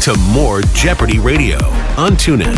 to more Jeopardy Radio on TuneIn.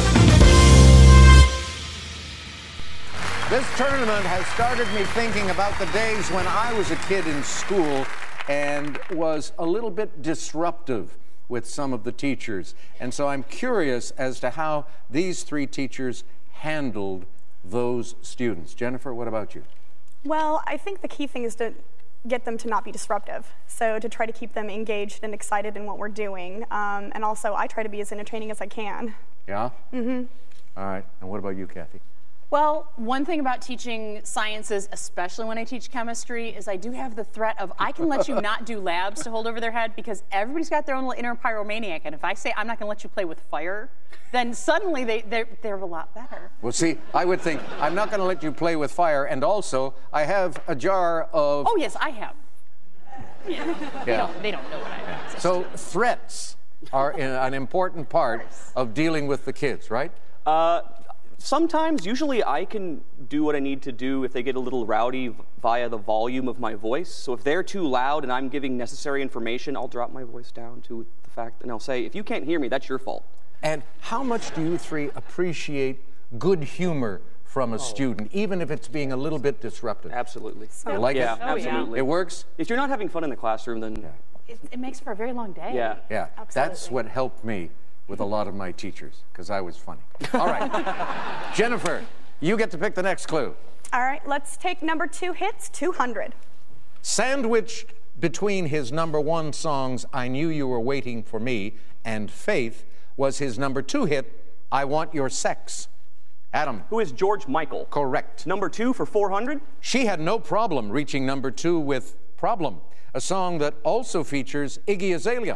This tournament has started me thinking about the days when I was a kid in school and was a little bit disruptive with some of the teachers. And so I'm curious as to how these three teachers handled those students. Jennifer, what about you? Well, I think the key thing is to get them to not be disruptive. So to try to keep them engaged and excited in what we're doing. And also, I try to be as entertaining as I can. Yeah? Mm-hmm. All right. And what about you, Kathy? Well, one thing about teaching sciences, especially when I teach chemistry, is I do have the threat of I can let you not do labs to hold over their head because everybody's got their own little inner pyromaniac. And if I say I'm not going to let you play with fire, then suddenly they're a lot better. Well, see, I would think I'm not going to let you play with fire. And also, I have a jar of... Oh, yes, I have. Yeah. They don't know what I have. So threats are an important part of dealing with the kids, right? Sometimes, usually I can do what I need to do if they get a little rowdy via the volume of my voice. So if they're too loud and I'm giving necessary information, I'll drop my voice down to the fact, and I'll say, if you can't hear me, that's your fault. And how much do you three appreciate good humor from a student, even if it's being a little bit disruptive? Absolutely. You like it? Absolutely. It works? If you're not having fun in the classroom, then... It makes for a very long day. Yeah. Absolutely. That's what helped me with a lot of my teachers, because I was funny. All right. Jennifer, you get to pick the next clue. All right, let's take number 2 hits, 200. Sandwiched between his number 1 songs, I Knew You Were Waiting for Me, and Faith, was his number 2 hit, I Want Your Sex. Adam. Who is George Michael? Correct. Number 2 for 400? She had no problem reaching number 2 with Problem, a song that also features Iggy Azalea.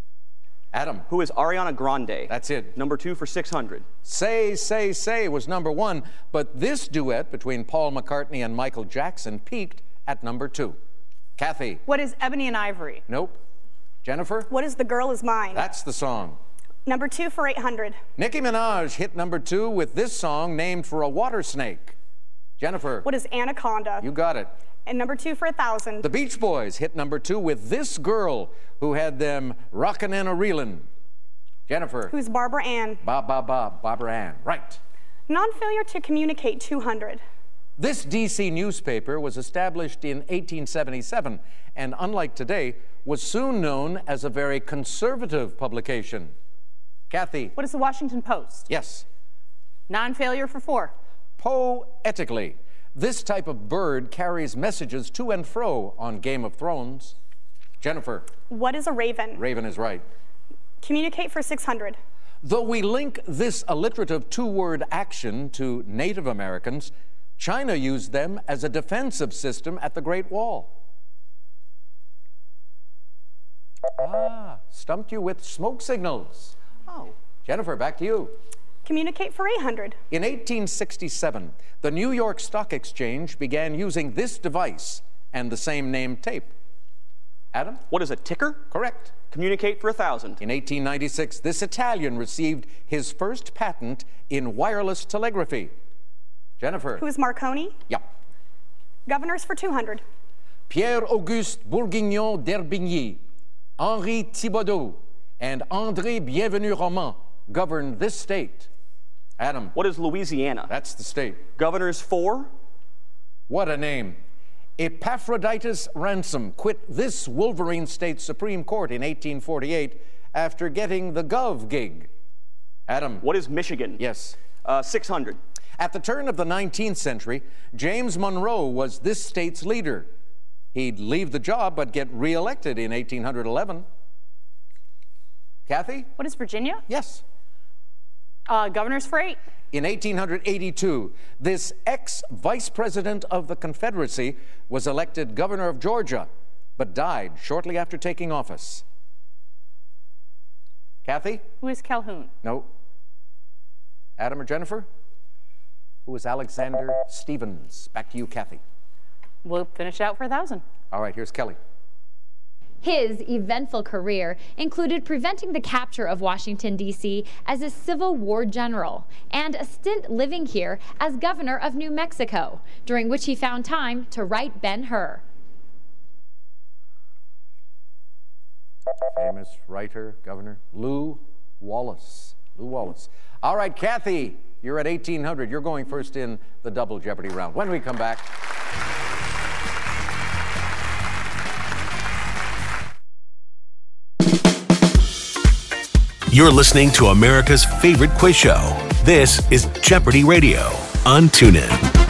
Adam. Who is Ariana Grande? That's it. Number 2 for 600. Say, Say, Say was number 1, but this duet between Paul McCartney and Michael Jackson peaked at number 2. Kathy. What is Ebony and Ivory? Nope. Jennifer. What is The Girl Is Mine? That's the song. Number 2 for 800. Nicki Minaj hit number 2 with this song named for a water snake. Jennifer. What is Anaconda? You got it. And number 2 for 1,000. The Beach Boys hit number 2 with this girl who had them rockin' and a reelin'. Jennifer. Who's Barbara Ann? Barbara Ann. Right. Non-failure to communicate, 200. This D.C. newspaper was established in 1877 and, unlike today, was soon known as a very conservative publication. Kathy. What is the Washington Post? Yes. Non-failure for 4. Poetically. This type of bird carries messages to and fro on Game of Thrones. Jennifer. What is a raven? Raven is right. Communicate for 600. Though we link this alliterative 2-word action to Native Americans, China used them as a defensive system at the Great Wall. Stumped you with smoke signals. Oh. Jennifer, back to you. Communicate for 800. In 1867, the New York Stock Exchange began using this device and the same name tape. Adam? What is a ticker? Correct. Communicate for 1,000. In 1896, this Italian received his first patent in wireless telegraphy. Jennifer? Who is Marconi? Yep. Governors for 200. Pierre-Auguste Bourguignon d'Herbigny, Henri Thibodeau, and André Bienvenu-Roman governed this state. Adam. What is Louisiana? That's the state. Governors for? What a name. Epaphroditus Ransom quit this Wolverine State Supreme Court in 1848 after getting the Gov gig. Adam. What is Michigan? Yes. 600. At the turn of the 19th century, James Monroe was this state's leader. He'd leave the job but get reelected in 1811. Kathy? What is Virginia? Yes. Governors for 8. In 1882, this ex-vice president of the Confederacy was elected governor of Georgia, but died shortly after taking office. Kathy? Who is Calhoun? No. Adam or Jennifer? Who is Alexander Stevens? Back to you, Kathy. We'll finish out for 1,000. All right, here's Kelly. His eventful career included preventing the capture of Washington, D.C. as a Civil War general and a stint living here as governor of New Mexico, during which he found time to write Ben-Hur. Famous writer, governor, Lew Wallace. Lew Wallace. All right, Kathy, you're at 1,800. You're going first in the Double Jeopardy round. When we come back. You're listening to America's favorite quiz show. This is Jeopardy Radio on TuneIn.